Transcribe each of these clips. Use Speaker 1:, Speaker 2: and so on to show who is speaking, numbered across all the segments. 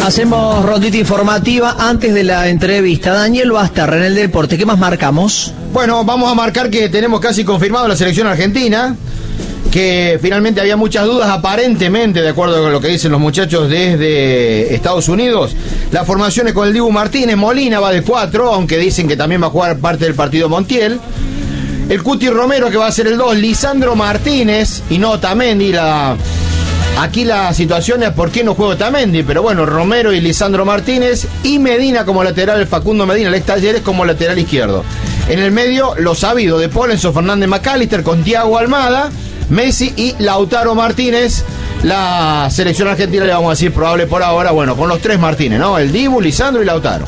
Speaker 1: Hacemos rondita informativa antes de la entrevista. Daniel Bastarra en el deporte, ¿qué más marcamos?
Speaker 2: Bueno, vamos a marcar que tenemos casi confirmado la selección argentina, que finalmente había muchas dudas aparentemente, de acuerdo con lo que dicen los muchachos desde Estados Unidos. La formación es con el Dibu Martínez, Molina va de 4, aunque dicen que también va a jugar parte del partido Montiel. El Cuti Romero, que va a ser el 2, Lisandro Martínez y no Otamendi. Aquí la situación es por qué no juega Otamendi, pero bueno, Romero y Lisandro Martínez y Medina como lateral, Facundo Medina, el ex Talleres, como lateral izquierdo. En el medio, lo sabido de Polenzo, Fernández McAllister con Thiago Almada, Messi y Lautaro Martínez. La selección argentina, le vamos a decir probable por ahora, bueno, con los 3 Martínez, ¿no? El Dibu, Lisandro y Lautaro.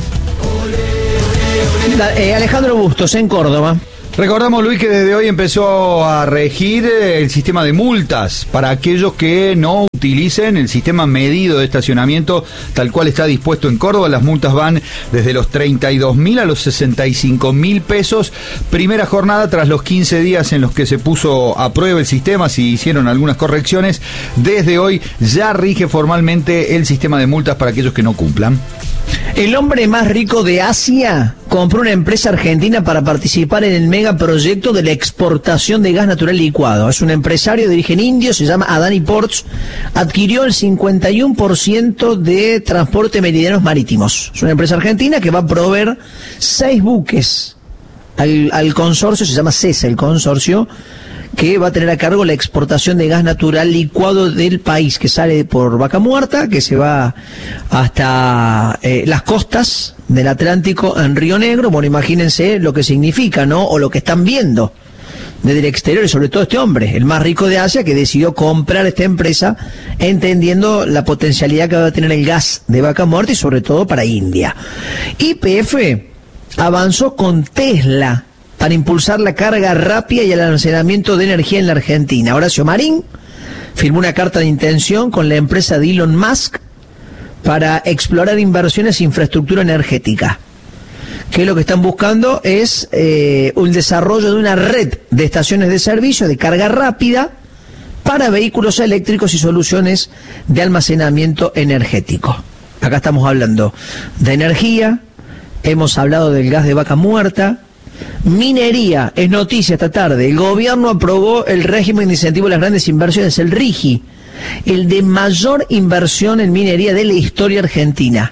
Speaker 1: Alejandro Bustos en Córdoba.
Speaker 3: Recordamos, Luis, que desde hoy empezó a regir el sistema de multas para aquellos que no utilicen el sistema medido de estacionamiento tal cual está dispuesto en Córdoba. Las multas van desde los 32.000 a los 65.000 pesos. Primera jornada tras los 15 días en los que se puso a prueba el sistema, si hicieron algunas correcciones. Desde hoy ya rige formalmente el sistema de multas para aquellos que no cumplan.
Speaker 1: El hombre más rico de Asia compró una empresa argentina para participar en el megaproyecto de la exportación de gas natural licuado. Es un empresario de origen indio, se llama Adani Ports, adquirió el 51% de transporte meridianos marítimos. Es una empresa argentina que va a proveer 6 buques al consorcio, se llama CESA el consorcio, que va a tener a cargo la exportación de gas natural licuado del país, que sale por Vaca Muerta, que se va hasta las costas del Atlántico en Río Negro. Bueno, imagínense lo que significa, ¿no? O lo que están viendo desde el exterior, y sobre todo este hombre, el más rico de Asia, que decidió comprar esta empresa, entendiendo la potencialidad que va a tener el gas de Vaca Muerta y sobre todo para India. YPF avanzó con Tesla para impulsar la carga rápida y el almacenamiento de energía en la Argentina. Horacio Marín firmó una carta de intención con la empresa de Elon Musk para explorar inversiones en infraestructura energética, que lo que están buscando es un desarrollo de una red de estaciones de servicio de carga rápida para vehículos eléctricos y soluciones de almacenamiento energético. Acá estamos hablando de energía, hemos hablado del gas de Vaca Muerta. Minería, es noticia esta tarde. El gobierno aprobó el régimen de incentivo a las grandes inversiones, el RIGI, el de mayor inversión en minería de la historia argentina.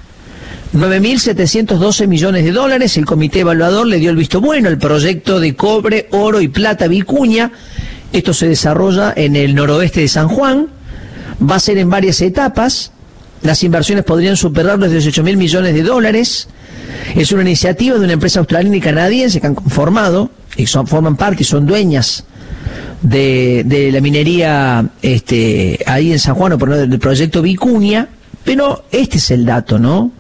Speaker 1: 9.712 millones de dólares. El comité evaluador le dio el visto bueno al proyecto de cobre, oro y plata Vicuña. Esto se desarrolla en el noroeste de San Juan. Va a ser en varias etapas. Las inversiones podrían superar los 18.000 millones de dólares. Es una iniciativa de una empresa australiana y canadiense que han conformado y forman parte y son dueñas de la minería ahí en San Juan, del proyecto Vicuña. Pero este es el dato, ¿no?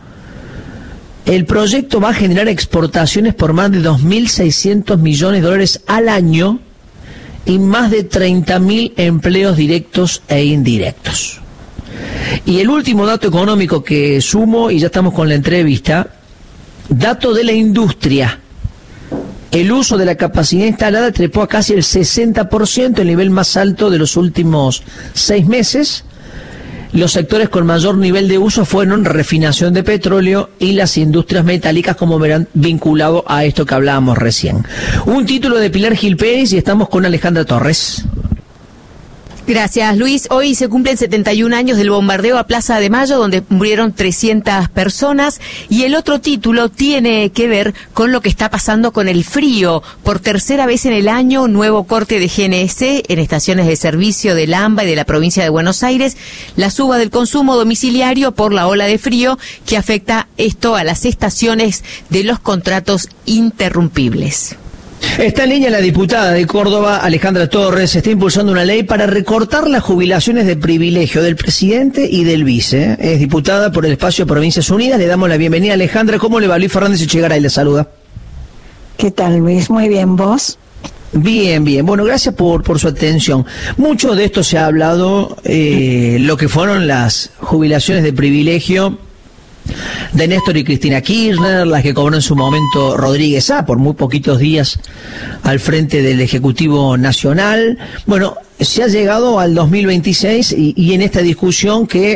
Speaker 1: El proyecto va a generar exportaciones por más de 2.600 millones de dólares al año y más de 30.000 empleos directos e indirectos. Y el último dato económico que sumo, y ya estamos con la entrevista, dato de la industria. El uso de la capacidad instalada trepó a casi el 60%, el nivel más alto de los últimos 6 meses. Los sectores con mayor nivel de uso fueron refinación de petróleo y las industrias metálicas, como verán, vinculado a esto que hablábamos recién. Un título de Pilar Gil Pérez y estamos con Alejandra Torres.
Speaker 4: Gracias, Luis. Hoy se cumplen 71 años del bombardeo a Plaza de Mayo, donde murieron 300 personas. Y el otro título tiene que ver con lo que está pasando con el frío. Por tercera vez en el año, nuevo corte de GNC en estaciones de servicio del AMBA y de la provincia de Buenos Aires. La suba del consumo domiciliario por la ola de frío que afecta esto a las estaciones de los contratos interrumpibles.
Speaker 1: Está en línea la diputada de Córdoba, Alejandra Torres. Está impulsando una ley para recortar las jubilaciones de privilegio del presidente y del vice. Es diputada por el espacio Provincias Unidas. Le damos la bienvenida, Alejandra. ¿Cómo le va? Luis Fernández Echegaray le saluda.
Speaker 5: ¿Qué tal, Luis? Muy bien, ¿vos?
Speaker 1: Bien, bien. Bueno, gracias por su atención. Mucho de esto se ha hablado, lo que fueron las jubilaciones de privilegio de Néstor y Cristina Kirchner, las que cobró en su momento Rodríguez A, por muy poquitos días al frente del Ejecutivo Nacional. Bueno, se ha llegado al 2026 y en esta discusión que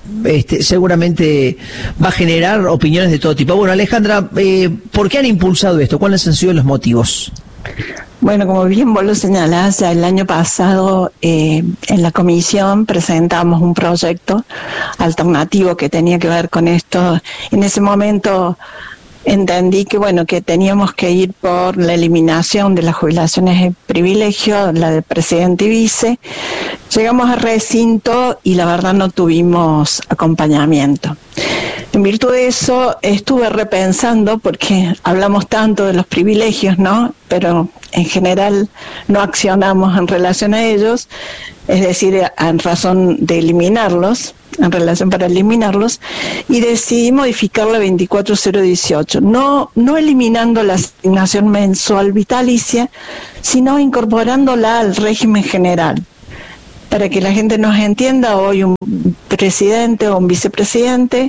Speaker 1: seguramente va a generar opiniones de todo tipo. Bueno, Alejandra, ¿por qué han impulsado esto? ¿Cuáles han sido los motivos?
Speaker 5: Bueno, como bien vos lo señalás, ya el año pasado en la comisión presentamos un proyecto alternativo que tenía que ver con esto. En ese momento entendí que que teníamos que ir por la eliminación de las jubilaciones de privilegio, la de presidente y vice. Llegamos al recinto y la verdad no tuvimos acompañamiento. En virtud de eso estuve repensando, porque hablamos tanto de los privilegios, ¿no? Pero en general no accionamos en relación a ellos, es decir, en razón de eliminarlos, en relación para eliminarlos, y decidí modificar la 24018, no eliminando la asignación mensual vitalicia, sino incorporándola al régimen general. Para que la gente nos entienda, hoy un presidente o un vicepresidente,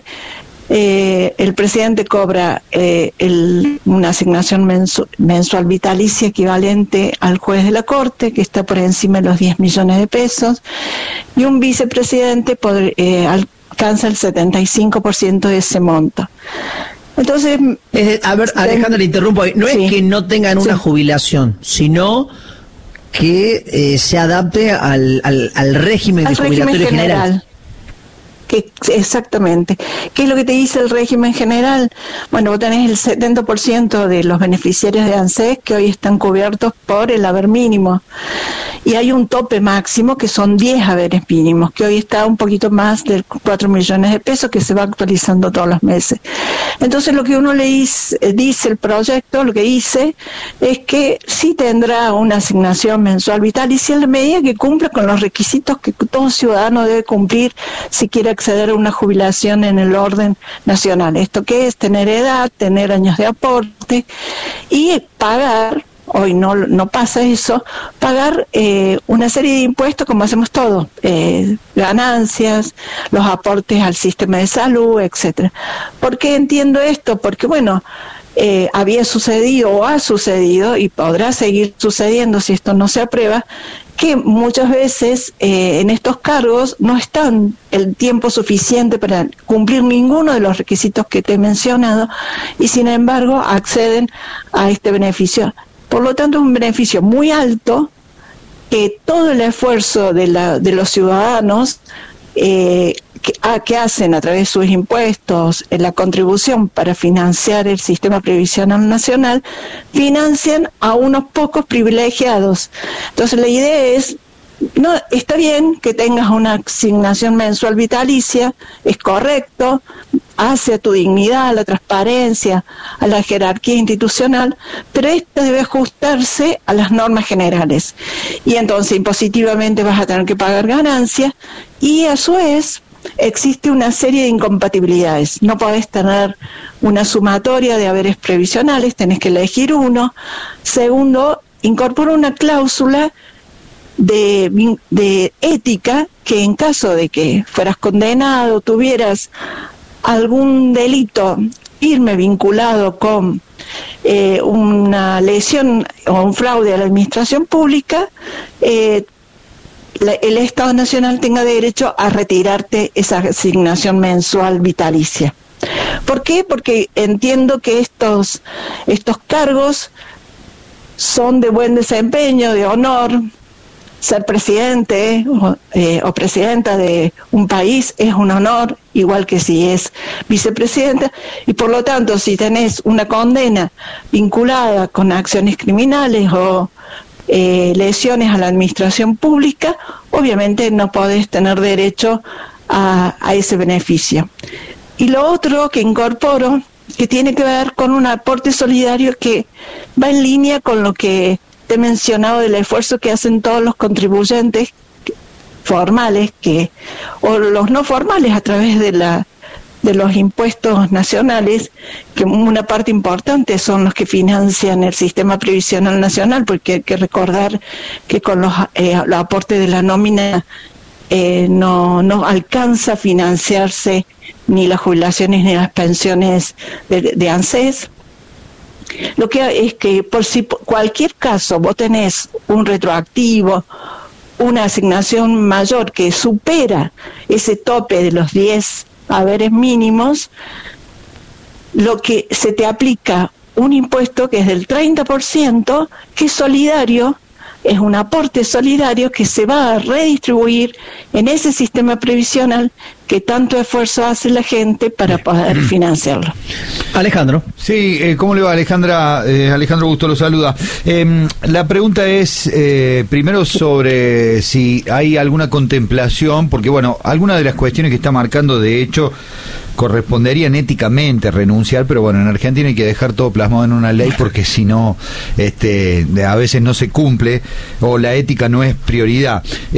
Speaker 5: el presidente cobra una asignación mensual vitalicia equivalente al juez de la Corte, que está por encima de los 10 millones de pesos, y un vicepresidente alcanza el 75% de ese monto. Entonces,
Speaker 1: a ver, Alejandra, le interrumpo ahí. No es que no tengan una jubilación, sino que se adapte al régimen de jubilatorio general.
Speaker 5: Exactamente. ¿Qué es lo que te dice el régimen general? Bueno, vos tenés el 70% de los beneficiarios de ANSES que hoy están cubiertos por el haber mínimo. Y hay un tope máximo que son 10 haberes mínimos, que hoy está un poquito más de 4 millones de pesos, que se va actualizando todos los meses. Entonces lo que uno le dice el proyecto, lo que dice es que sí tendrá una asignación mensual vitalicia en la medida que cumpla con los requisitos que todo ciudadano debe cumplir si quiere acceder a una jubilación en el orden nacional. ¿Esto qué es? Tener edad, tener años de aporte y pagar, hoy no pasa eso, pagar una serie de impuestos como hacemos todos, ganancias, los aportes al sistema de salud, etcétera. ¿Por qué entiendo esto? Porque había sucedido o ha sucedido y podrá seguir sucediendo si esto no se aprueba, que muchas veces en estos cargos no están el tiempo suficiente para cumplir ninguno de los requisitos que te he mencionado y sin embargo acceden a este beneficio. Por lo tanto, es un beneficio muy alto que todo el esfuerzo de los ciudadanos que hacen a través de sus impuestos, la contribución para financiar el sistema previsional nacional, financian a unos pocos privilegiados. Entonces la idea es, no, está bien que tengas una asignación mensual vitalicia, es correcto, hace a tu dignidad, a la transparencia, a la jerarquía institucional, pero esta debe ajustarse a las normas generales. Y entonces impositivamente vas a tener que pagar ganancias y a su vez existe una serie de incompatibilidades. No podés tener una sumatoria de haberes previsionales, tenés que elegir uno. Segundo, incorpora una cláusula de ética que en caso de que fueras condenado, tuvieras algún delito firme vinculado con una lesión o un fraude a la administración pública, el Estado Nacional tenga derecho a retirarte esa asignación mensual vitalicia. ¿Por qué? Porque entiendo que estos cargos son de buen desempeño, de honor. Ser presidente o presidenta de un país es un honor, igual que si es vicepresidenta, y por lo tanto, si tenés una condena vinculada con acciones criminales o lesiones a la administración pública, obviamente no podés tener derecho a ese beneficio. Y lo otro que incorporo, que tiene que ver con un aporte solidario que va en línea con lo que te he mencionado del esfuerzo que hacen todos los contribuyentes formales o los no formales a través de los impuestos nacionales, que una parte importante son los que financian el sistema previsional nacional, porque hay que recordar que con los aportes de la nómina no alcanza a financiarse ni las jubilaciones ni las pensiones de ANSES. Lo que es que por si cualquier caso vos tenés un retroactivo una asignación mayor que supera ese tope de los 10 haberes mínimos, lo que se te aplica un impuesto que es del 30%, que es solidario, es un aporte solidario que se va a redistribuir en ese sistema previsional que tanto esfuerzo hace la gente para poder financiarlo.
Speaker 3: Alejandro. Sí, ¿cómo le va, Alejandra? Alejandro Gusto lo saluda. La pregunta es, primero, sobre si hay alguna contemplación, porque, bueno, algunas de las cuestiones que está marcando, de hecho, corresponderían éticamente renunciar, pero bueno, en Argentina hay que dejar todo plasmado en una ley porque si no, a veces no se cumple o la ética no es prioridad.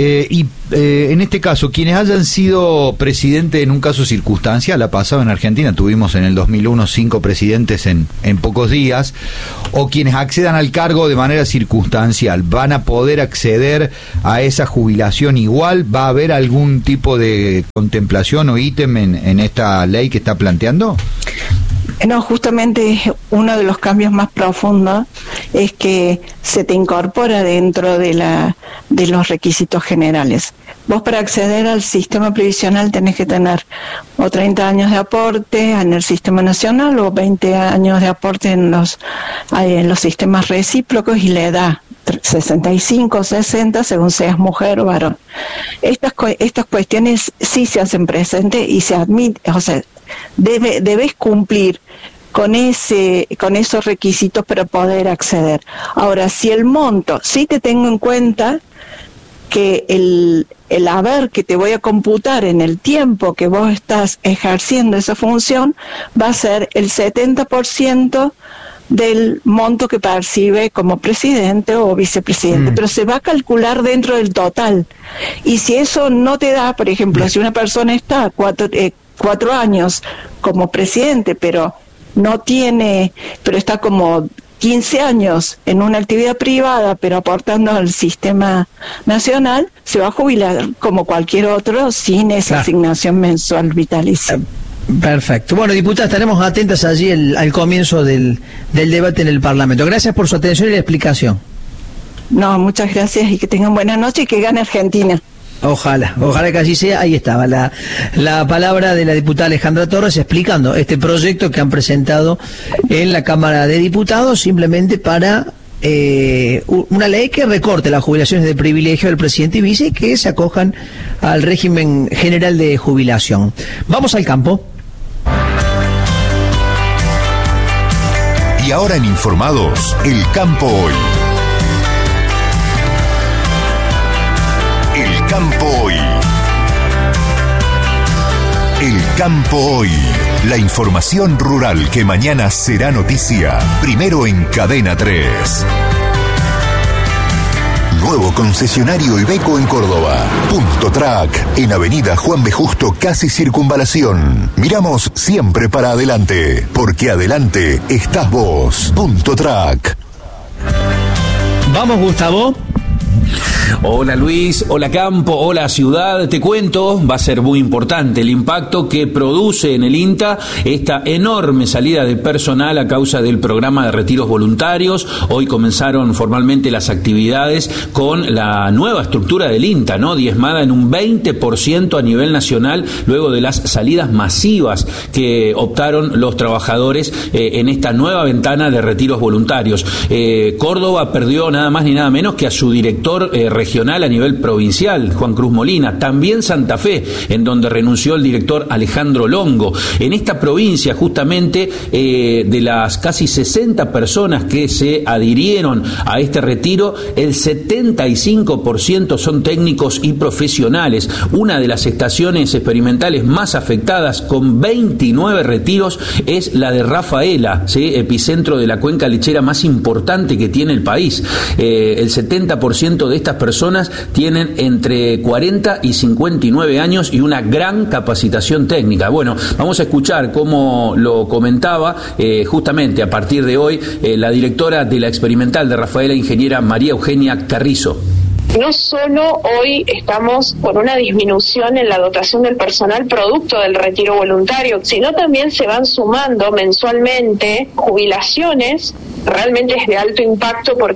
Speaker 3: En este caso, quienes hayan sido presidente en un caso circunstancial, ha pasado en Argentina, tuvimos en el 2001 5 presidentes en pocos días, o quienes accedan al cargo de manera circunstancial, ¿van a poder acceder a esa jubilación igual? ¿Va a haber algún tipo de contemplación o ítem en esta ley que está planteando?
Speaker 5: No, justamente uno de los cambios más profundos es que se te incorpora dentro de los requisitos generales. Vos, para acceder al sistema previsional, tenés que tener o 30 años de aporte en el sistema nacional o 20 años de aporte en los sistemas recíprocos, y la edad 65 o 60 según seas mujer o varón. Estas cuestiones sí se hacen presentes y se admite, o sea, debes cumplir con esos requisitos para poder acceder. Ahora, si el monto, sí te tengo en cuenta que el haber que te voy a computar en el tiempo que vos estás ejerciendo esa función va a ser el 70% del monto que percibe como presidente o vicepresidente, pero se va a calcular dentro del total. Y si eso no te da, por ejemplo, si una persona está 4 años como presidente, pero está como 15 años en una actividad privada, pero aportando al sistema nacional, se va a jubilar como cualquier otro sin esa asignación mensual vitalicia.
Speaker 1: Perfecto. Bueno, diputada, estaremos atentas allí al comienzo del debate en el Parlamento. Gracias por su atención y la explicación.
Speaker 5: No, muchas gracias y que tengan buena noche y que gane Argentina.
Speaker 1: Ojalá que así sea. Ahí estaba la palabra de la diputada Alejandra Torres explicando este proyecto que han presentado en la Cámara de Diputados, simplemente para una ley que recorte las jubilaciones de privilegio del presidente y vice, que se acojan al régimen general de jubilación. Vamos al campo.
Speaker 6: Y ahora en Informados, el campo hoy. El campo hoy. El campo hoy. La información rural que mañana será noticia. Primero en Cadena 3. Nuevo concesionario Iveco en Córdoba. Punto Track, en Avenida Juan B. Justo, casi Circunvalación. Miramos siempre para adelante, porque adelante estás vos. Punto Track.
Speaker 1: Vamos, Gustavo.
Speaker 7: Hola Luis, hola campo, hola ciudad. Te cuento, va a ser muy importante el impacto que produce en el INTA esta enorme salida de personal a causa del programa de retiros voluntarios. Hoy comenzaron formalmente las actividades con la nueva estructura del INTA, ¿no? Diezmada en un 20% a nivel nacional, luego de las salidas masivas que optaron los trabajadores en esta nueva ventana de retiros voluntarios. Córdoba perdió nada más ni nada menos que a su director regional a nivel provincial, Juan Cruz Molina. También Santa Fe, en donde renunció el director Alejandro Longo. En esta provincia, justamente, de las casi 60 personas que se adhirieron a este retiro, el 75% son técnicos y profesionales. Una de las estaciones experimentales más afectadas, con 29 retiros, es la de Rafaela, ¿sí? Epicentro de la cuenca lechera más importante que tiene el país. El 70% de estas personas tienen entre 40 y 59 años y una gran capacitación técnica. Bueno, vamos a escuchar cómo lo comentaba justamente a partir de hoy la directora de la experimental de Rafaela, ingeniera María Eugenia Carrizo.
Speaker 8: No solo hoy estamos con una disminución en la dotación del personal producto del retiro voluntario, sino también se van sumando mensualmente jubilaciones. Realmente es de alto impacto porque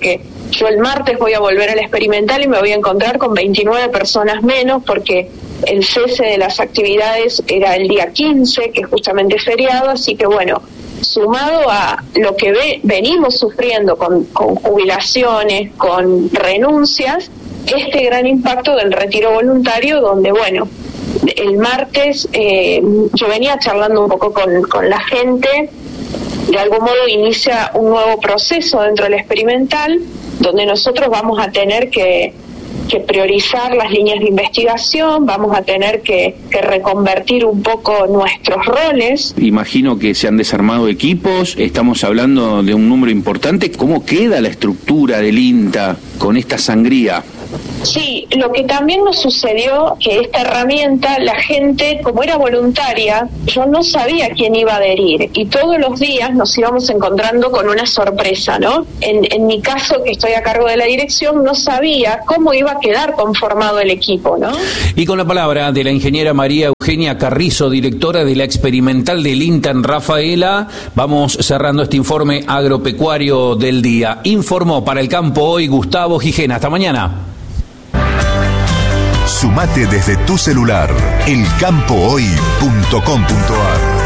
Speaker 8: yo el martes voy a volver al experimental y me voy a encontrar con 29 personas menos, porque el cese de las actividades era el día 15, que es justamente feriado, así que bueno, sumado a lo que venimos sufriendo con jubilaciones, con renuncias, este gran impacto del retiro voluntario, donde bueno, el martes yo venía charlando un poco con la gente, de algún modo inicia un nuevo proceso dentro del experimental, donde nosotros vamos a tener que priorizar las líneas de investigación, vamos a tener que reconvertir un poco nuestros roles.
Speaker 7: Imagino que se han desarmado equipos, estamos hablando de un número importante. ¿Cómo queda la estructura del INTA con esta sangría?
Speaker 8: Sí, lo que también nos sucedió, que esta herramienta, la gente, como era voluntaria, yo no sabía quién iba a adherir, y todos los días nos íbamos encontrando con una sorpresa, ¿no? En mi caso, que estoy a cargo de la dirección, no sabía cómo iba a quedar conformado el equipo, ¿no?
Speaker 7: Y con la palabra de la ingeniera María Eugenia Carrizo, directora de la experimental del INTA en Rafaela, vamos cerrando este informe agropecuario del día. Informó para El Campo Hoy Gustavo Gijena. Hasta mañana.
Speaker 6: Sumate desde tu celular, elcampohoy.com.ar